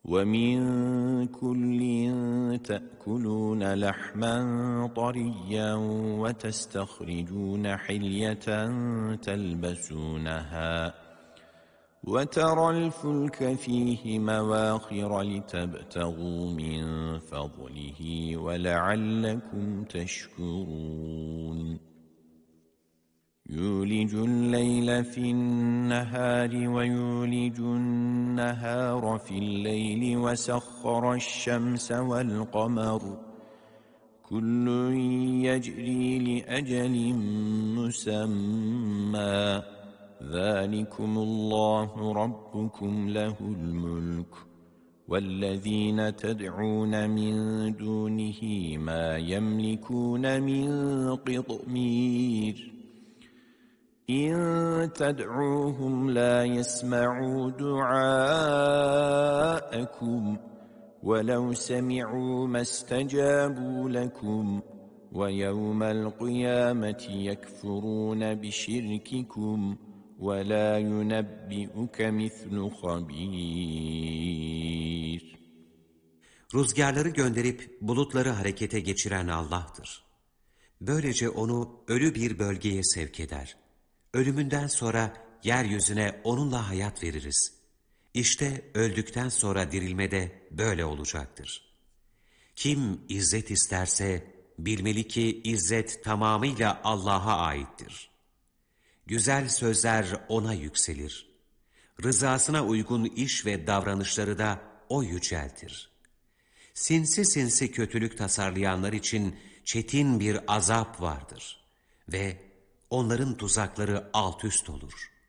وَمِنْ كُلٍّ تَأْكُلُونَ لَحْمًا طَرِيًّا وَتَسْتَخْرِجُونَ حِلْيَةً تَلْبَسُونَهَا وَتَرَى الْفُلْكَ فِيهِ مَوَاخِرَ لِتَبْتَغُوا مِنْ فَضْلِهِ وَلَعَلَّكُمْ تَشْكُرُونَ يُولِجُ اللَّيْلَ فِي النَّهَارِ وَيُولِجُ النَّهَارَ فِي اللَّيْلِ وَسَخَّرَ الشَّمْسَ وَالْقَمَرَ كُلٌّ يَجْرِي لِأَجَلٍ مُّسَمًّى ذَلِكُمُ اللَّهُ رَبُّكُمْ لَهُ الْمُلْكُ وَالَّذِينَ تَدْعُونَ مِن دُونِهِ مَا يَمْلِكُونَ مِن قِطْمِيرٍ إِن تَدْعُوهُمْ لَا يَسْمَعُوا دُعَاءَكُمْ وَلَوْ سَمِعُوا مَا اسْتَجَابُوا لَكُمْ وَيَوْمَ الْقِيَامَةِ يَكْفُرُونَ بِشِرْكِكُمْ وَلَا يُنَبِّئُكَ مِثْلُ خَبِيرٍ. Rüzgarları gönderip bulutları harekete geçiren Allah'tır. Böylece onu ölü bir bölgeye sevk eder. Ölümünden sonra yeryüzüne onunla hayat veririz. İşte öldükten sonra dirilmede böyle olacaktır. Kim izzet isterse bilmeli ki izzet tamamıyla Allah'a aittir. Güzel sözler ona yükselir. Rızasına uygun iş ve davranışları da o yüceltir. Sinsi sinsi kötülük tasarlayanlar için çetin bir azap vardır ve onların tuzakları alt üst olur.